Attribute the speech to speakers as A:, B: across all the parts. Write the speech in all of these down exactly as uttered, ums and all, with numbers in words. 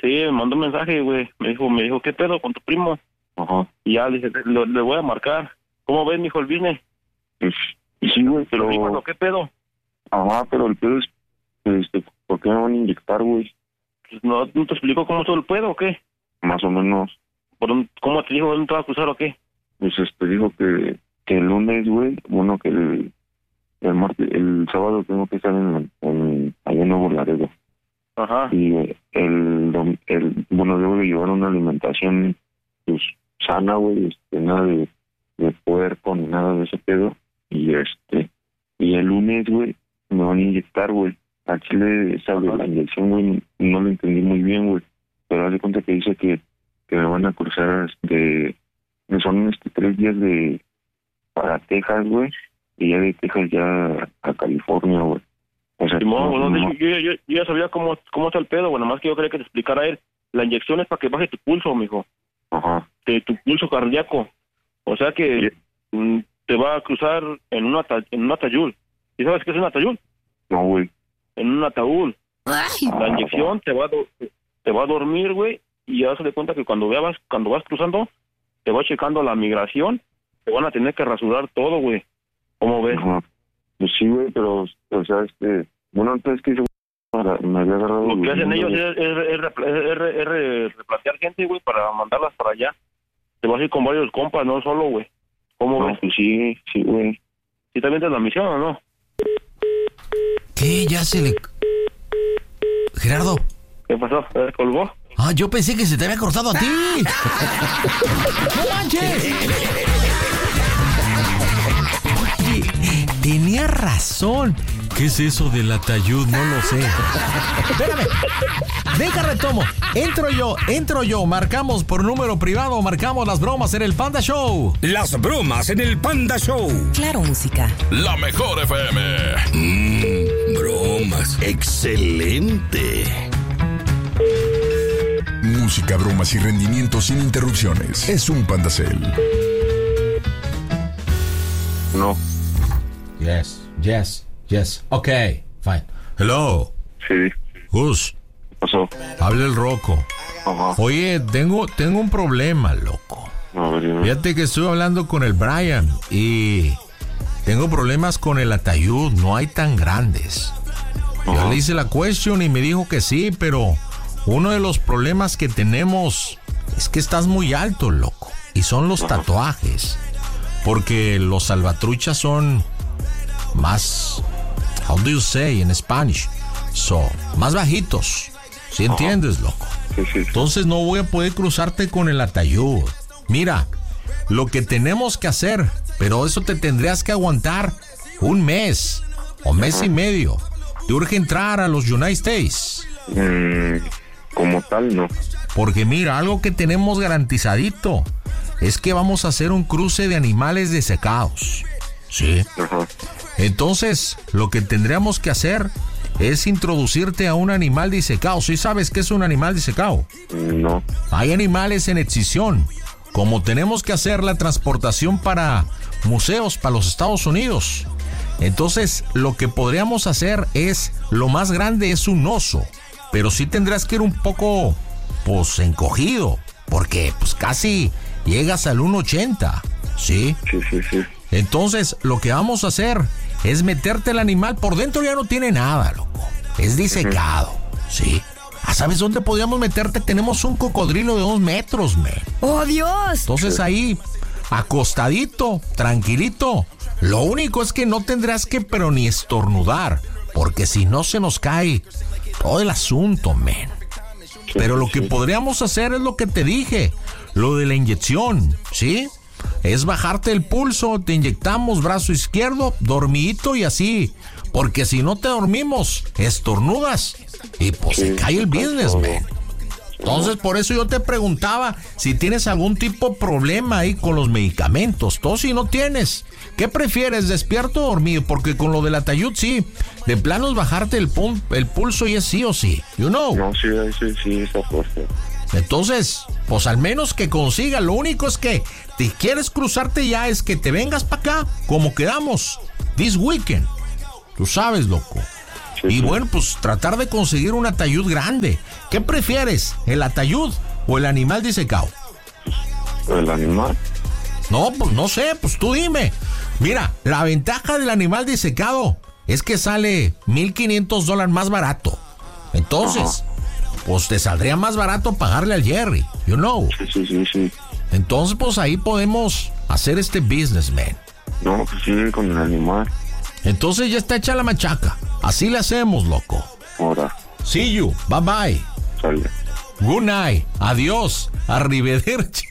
A: Sí, me mandó un mensaje, güey. Me dijo, me dijo, ¿qué pedo con tu primo?
B: Ajá.
A: Y ya le dije, le, le voy a marcar. ¿Cómo ves, mijo, el business?
B: Pues, sí, güey, pero...
A: Pero, ¿qué pedo?
B: Ajá, pero el pedo es, este, ¿por qué me van a inyectar, güey?
A: Pues no, ¿no te explico cómo todo el pedo o qué?
B: Más o menos.
A: ¿Por un, ¿Cómo te dijo? ¿Dónde te vas a cruzar o qué?
B: Pues, este, dijo que, que el lunes, güey, bueno, que el, el martes, el sábado tengo que estar en, en allá en Nuevo Laredo.
A: Ajá.
B: Y el, dom- el, bueno, debo de llevar una alimentación, pues, sana, güey, este, nada de, de puerco ni nada de ese pedo. Y, este, y el lunes, güey, me van a inyectar, güey. A Chile, esa de la inyección, güey, no lo entendí muy bien, güey. Pero haz de cuenta que dice que, que me van a cruzar, este, son, este, tres días de, para Texas, güey, y ya de Texas ya a California, güey. O sea,
A: Simón,
B: no,
A: bueno,
B: no,
A: yo, yo, yo, yo ya sabía cómo, cómo está el pedo, bueno, más que yo quería que te explicara él. La inyección es para que baje tu pulso, mijo.
B: Ajá.
A: De tu pulso cardíaco. O sea que mm, te va a cruzar en, una ta- en un ataúd. ¿Y sabes qué es un ataúd?
B: No, güey.
A: En un ataúd.
C: Ay.
A: La inyección te va a, do- te va a dormir, güey, y ya se de cuenta que cuando veas, cuando vas cruzando, te va checando la migración, te van a tener que rasurar todo, güey. ¿Cómo ves?
B: Ajá. Pues sí, güey, pero, o sea, este... Bueno, entonces que yo me había agarrado...
A: Lo que
B: los
A: hacen
B: niños,
A: ellos es, es, es, repla- es re- es re- replantear gente, güey, para mandarlas para allá. Te vas a ir con varios compas, no solo, güey. ¿Cómo
B: No,
A: ves?
B: pues sí, sí, güey.
A: ¿Sí también te la misión o no?
D: ¿Qué? Ya se le... Gerardo.
A: ¿Qué pasó? ¿Eh, ¿Colgó?
D: Ah, yo pensé que se te había cortado a ti. ¡No manches! Oye, tenía razón. ¿Qué es eso del atayud? No lo sé. Espérame. Deja retomo. Entro yo, entro yo. Marcamos por número privado, marcamos las bromas en el Panda Show.
E: Las bromas en el Panda Show.
C: Claro, música.
F: La mejor F M.
E: Mmm, bromas. Excelente.
G: Música, bromas y rendimiento sin interrupciones. Es un Panda Cell.
B: No.
D: Yes, yes, yes. Ok, fine. Hello.
B: Sí.
D: Gus,
B: ¿Qué pasó?
D: habla el Rocco.
B: Ajá.
D: Oye, tengo, tengo un problema, loco.
B: A ver, dime.
D: Fíjate que estoy hablando con el Brian y tengo problemas con el atayud, no hay tan grandes. Yo
B: Ajá.
D: le hice la question y me dijo que sí, pero uno de los problemas que tenemos es que estás muy alto, loco. Y son los tatuajes. Porque los salvatruchas son más, how do you say in Spanish? So, más bajitos. ¿Sí entiendes, loco?
B: Sí, sí.
D: Entonces no voy a poder cruzarte con el atayud. Mira, lo que tenemos que hacer, pero eso te tendrías que aguantar un mes o mes y medio. Te urge entrar a los United States.
B: Mm, como tal, no.
D: Porque mira, algo que tenemos garantizadito es que vamos a hacer un cruce de animales desecados. Sí.
B: Ajá.
D: Entonces, lo que tendríamos que hacer es introducirte a un animal disecado. ¿Sí sabes qué es un animal disecado?
B: No.
D: Hay animales en extinción. Como tenemos que hacer la transportación para museos, para los Estados Unidos. Entonces, lo que podríamos hacer es, lo más grande es un oso. Pero sí tendrás que ir un poco, pues, encogido. Porque, pues, casi llegas al uno ochenta. ¿Sí?
B: Sí, sí, sí.
D: Entonces, lo que vamos a hacer es meterte el animal. Por dentro ya no tiene nada, loco. Es disecado, ¿sí? Ah, ¿sabes dónde podríamos meterte? Tenemos un cocodrilo de dos metros, man.
C: ¡Oh, Dios!
D: Entonces ahí, acostadito, tranquilito. Lo único es que no tendrás que, pero ni estornudar. Porque si no se nos cae todo el asunto, man. Pero lo que podríamos hacer es lo que te dije. Lo de la inyección, ¿sí? Es bajarte el pulso, te inyectamos brazo izquierdo, dormidito y así. Porque si no te dormimos, estornudas y pues se cae el business, man. Entonces por eso yo te preguntaba si tienes algún tipo de problema ahí con los medicamentos. Todo si no tienes. ¿Qué prefieres, despierto o dormido? Porque con lo del atayud sí, de plano es bajarte el, pul- el pulso y es sí o sí, you know.
B: No, sí, sí, sí, está puesto.
D: Entonces, pues al menos que consiga. Lo único es que te quieres cruzarte ya, es que te vengas para acá, como quedamos, this weekend. Tú sabes, loco.
B: Sí,
D: y
B: sí.
D: bueno, pues tratar de conseguir un atayud grande. ¿Qué prefieres, el atayud o el animal disecado?
B: El animal.
D: No, pues no sé, pues tú dime. Mira, la ventaja del animal disecado es que sale mil quinientos dólares más barato. Entonces, Ajá. pues te saldría más barato pagarle al Jerry, you know.
B: Sí, sí, sí, sí.
D: Entonces, pues ahí podemos hacer este business, man.
B: No, pues sí, con el animal.
D: Entonces ya está hecha la machaca. Así le hacemos, loco.
B: Ahora.
D: See you. Bye bye.
B: Sale.
D: Good night. Adiós. Arrivederci.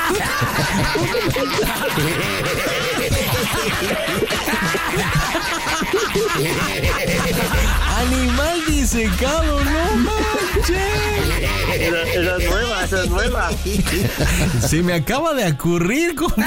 D: Animal disecado, no manches.
A: Esa, esa es nueva, esa es nueva.
D: Se me acaba de ocurrir, compa.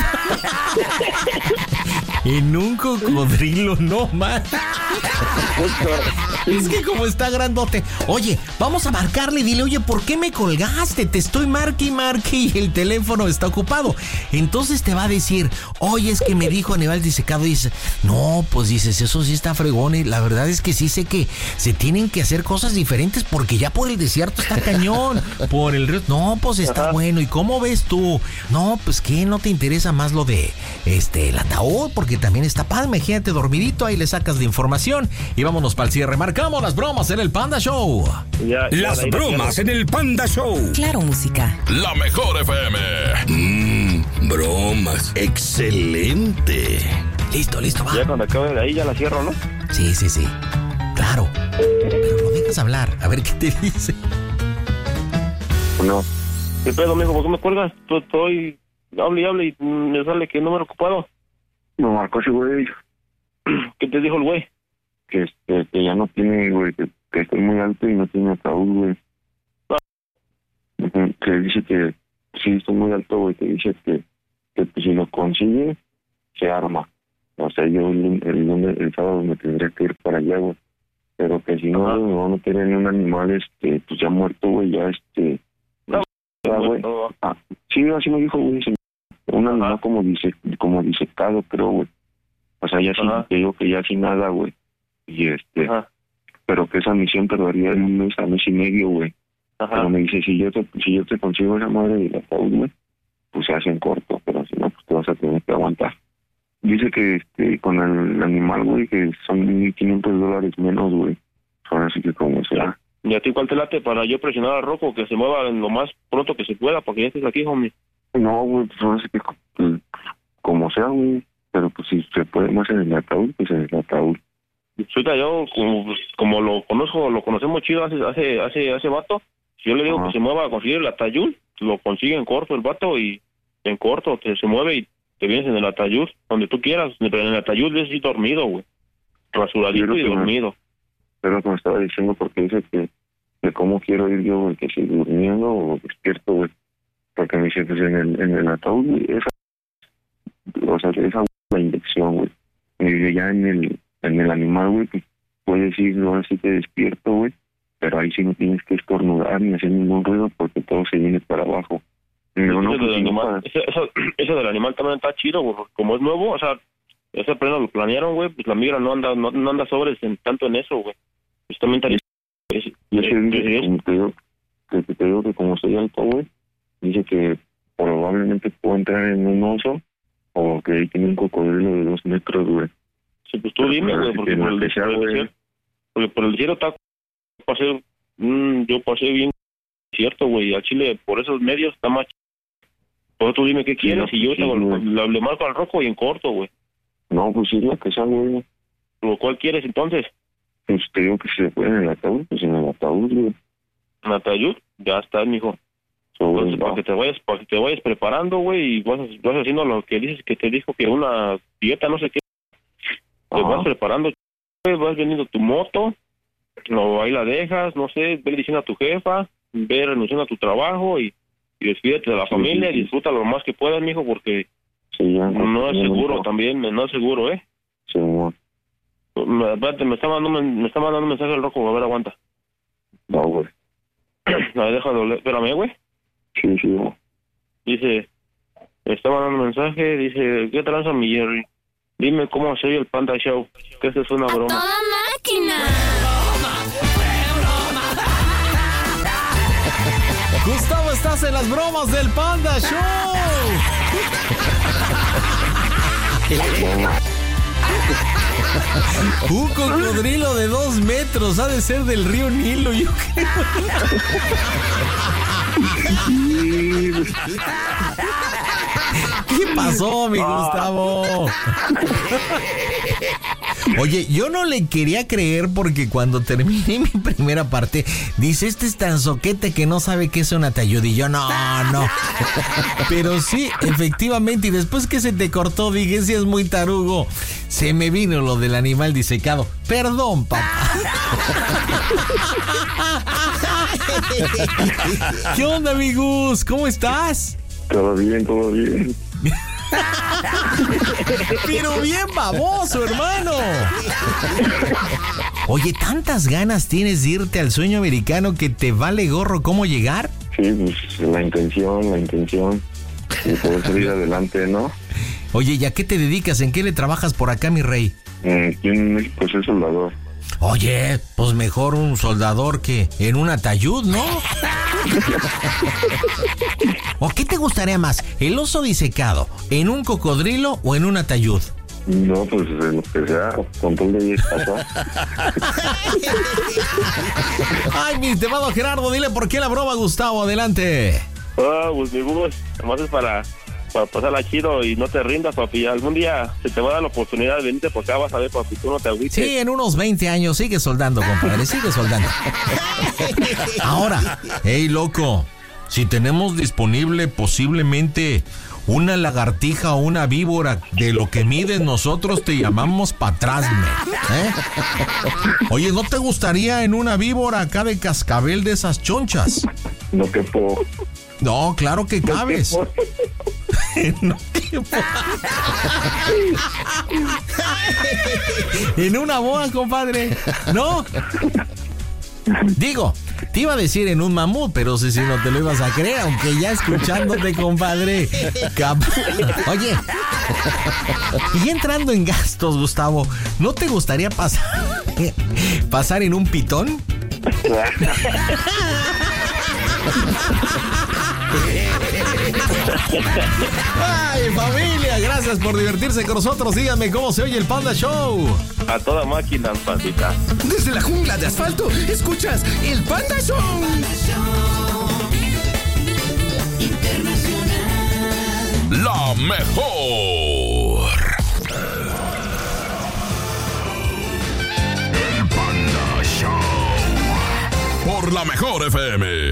D: En un cocodrilo, no manches. Es que como está grandote. Oye, vamos a marcarle y dile, oye, ¿por qué me colgaste? Te estoy marque y marque y el teléfono está ocupado. Entonces te va a decir, oye, es que me dijo Animal disecado. Y dice, no, pues dices, eso sí está fregón. Y la verdad es que sí sé que se tienen que hacer cosas diferentes porque ya por el desierto está cañón. Por el río, no, pues está Ajá. bueno. ¿Y cómo ves tú? No, pues ¿qué? ¿No te interesa más lo de este el ataúd? Porque también está padre. Imagínate dormidito, ahí le sacas la información y vámonos para el cierre. Marcamos las bromas en el Panda Show.
E: Ya, ya, las bromas en el Panda Show.
C: Claro, música.
G: La mejor F M.
E: Mmm, bromas. Excelente.
D: Listo, listo, va.
A: Ya cuando acabe de ahí ya la cierro, ¿no?
D: Sí, sí, sí. Claro. Pero lo dejas hablar. A ver qué te dice.
B: No.
A: ¿Qué pedo, mijo? ¿Por qué me cuelgas? Estoy... Hable y hable y me sale que no me he ocupado.
B: Me marcó ese güey.
A: ¿Qué te dijo el güey?
B: Que, este, que ya no tiene, güey, que, que estoy muy alto y no tiene ataúd, güey. Ah. Que dice que sí, estoy muy alto, güey, que dice que, que pues, si lo consigue, se arma. O sea, yo el, el, el, el sábado me tendría que ir para allá, güey. Pero que si no, güey, me van a meter en un animal, este, pues ya muerto, güey, ya, este...
A: No,
B: ya, güey. Ah, sí, así me dijo, güey, un animal Ajá. como dice, como disecado, creo, güey. O sea, ya sí, te digo que ya sin nada, güey. Y este, Ajá. pero que esa misión tardaría en un mes, a mes y medio, güey. Pero me dice, si yo te, si yo te consigo esa madre del ataúd, güey, pues se hace en corto, pero si no, pues te vas a tener que aguantar. Dice que este, con el animal, güey, que son mil quinientos dólares menos, güey. Ahora sí que como sea.
A: ¿Y a ti cuál te late para yo presionar a Rocco que se mueva lo más pronto que se pueda para que ya estés aquí, homie?
B: No, güey, pues ahora sí que pues, como sea, güey. Pero pues si se puede más en el ataúd, pues en el ataúd.
A: Ahorita yo, como, como lo conozco, lo conocemos chido hace hace hace, hace vato, si yo le digo Ajá. que se mueva a conseguir el atayud, lo consigue en corto el vato y en corto te, se mueve y te vienes en el atayud, donde tú quieras, pero en el atayud es así dormido, güey. Rasuradito y dormido.
B: Me, pero que me estaba diciendo porque dice que, que cómo quiero ir yo, güey, que si durmiendo o despierto, güey. Porque me dice, pues en el, en el ataúd, güey, esa, o sea, esa la inyección, güey. Y ya en el, en el animal, güey, pues puedes ir, no así te despierto, güey, pero ahí sí no tienes que estornudar ni hacer ningún ruido porque todo se viene para abajo.
A: No, no, pues, del animal, para... eso, eso, eso del animal también está chido, güey, como es nuevo, o sea, ese pleno lo planearon, güey, pues la migra no anda no, no anda sobres en, tanto en eso, güey. Pues también está...
B: Y ese dice, como te digo, que te digo que como soy alto, güey, dice que probablemente puedo entrar en un oso o que ahí tiene un cocodrilo de dos metros, güey.
A: Sí, pues tú dime, güey, porque por el desierto, porque por el desierto está... Pasé, mmm, yo pasé bien cierto, güey, al Chile por esos medios está más... Por tú dime qué quieres sí, no, y yo sí, te lo, le marco al Rocco y en corto, güey.
B: No, pues sí, lo que sea, güey.
A: ¿Lo cual quieres entonces?
B: Pues te digo que si se puede en el ataúd, pues en el ataúd, güey.
A: ¿En el ataúd? Ya está, mijo. Entonces, para que te vayas, para que te vayas preparando, güey, y vas, vas haciendo lo que dices que te dijo que una dieta, no sé qué. Te Ajá. vas preparando, güey, vas vendiendo tu moto, o ahí la dejas, no sé, ve diciendo a tu jefa, ve renunciando a tu trabajo y, y despídete de la sí, familia sí, sí. y disfruta lo más que puedas, mijo, porque sí, ya, no, no es seguro también, no es seguro, ¿eh?
B: Sí, amor.
A: Me, espérate, me está mandando, me está mandando un mensaje el Rocco, a ver, aguanta.
B: No, güey.
A: A ver, déjalo, espérame, güey.
B: Sí, sí, güey.
A: Dice, me está mandando un mensaje, dice, ¿qué tranza mi Jerry? Dime cómo soy el Panda Show, que esto es una broma.
C: ¡A toda máquina!
D: Gustavo, estás en las bromas del Panda Show. Un cocodrilo de dos metros, ha de ser del río Nilo, yo creo. ¿Qué pasó, mi Gustavo? Oye, yo no le quería creer porque cuando terminé mi primera parte, dice, este es tan soquete que no sabe qué es una tayuda. Y yo, no, no. Pero sí, efectivamente, y después que se te cortó, dije, sí es muy tarugo. Se me vino lo del animal disecado. Perdón, papá. ¿Qué onda, amigos? ¿Cómo estás?
B: Todo bien, todo bien.
D: Pero bien baboso, hermano. Oye, ¿tantas ganas tienes de irte al sueño americano que te vale gorro cómo llegar?
B: Sí, pues la intención, la intención de poder salir adelante, ¿no?
D: Oye, ¿y a qué te dedicas? ¿En qué le trabajas por acá, mi rey?
B: Mm, aquí en México soy soldador.
D: Oye, pues mejor un soldador que en un ataúd, ¿no? ¿O qué te gustaría más? ¿El oso disecado en un cocodrilo o en un ataúd?
B: No, pues en lo que sea, con todo de pasar.
D: Ay, mi estimado Gerardo, dile por qué la broma, Gustavo, adelante.
A: Ah, pues mi Bubos, nomás es para, para pasarla chido y no te rindas, papi. Algún día se te va a dar la oportunidad de venirte por acá, vas a ver, papi, tú no te agüites.
D: Sí, en unos veinte años sigue soldando, compadre, sigue soldando. Ahora, hey, loco, si tenemos disponible posiblemente una lagartija o una víbora de lo que mides, nosotros te llamamos para atrás, ¿eh? Oye, ¿no te gustaría en una víbora acá de cascabel de esas chonchas?
B: No quepo.
D: No, claro que cabes. No quepo. En una boa, compadre. ¿No? Digo, te iba a decir en un mamut, pero sé si no te lo ibas a creer, aunque ya escuchándote, compadre. Cap- Oye, y entrando en gastos, Gustavo, ¿no te gustaría pasar, pasar en un pitón? Ay, familia, gracias por divertirse con nosotros. Díganme cómo se oye el Panda Show.
A: A toda máquina, pandita.
E: Desde la jungla de asfalto, escuchas el Panda Show. La mejor. El Panda Show. Por la mejor F M.